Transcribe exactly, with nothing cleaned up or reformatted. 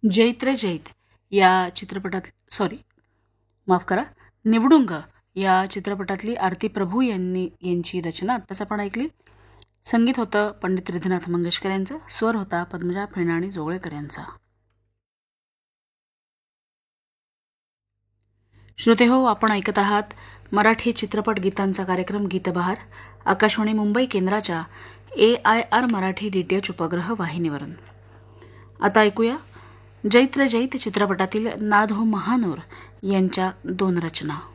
जैत रे जैत या चित्रपटात सॉरी माफ करा निवडुंग या चित्रपटातली आरती प्रभू यांनी यांची रचना आत्ताच आपण ऐकली. संगीत होतं पंडित रिधनाथ मंगेशकर यांचं, स्वर होता पद्मजा फेणाणी जोगळेकर यांचा. श्रोते हो, आपण ऐकत आहात मराठी चित्रपट गीतांचा कार्यक्रम गीतबहार आकाशवाणी मुंबई केंद्राच्या ए I R Marathi D T H उपग्रह वाहिनीवरून. आता ऐकूया जैत रे जैत चित्रपटातील नाद हो महानोर यांच्या दोन रचना.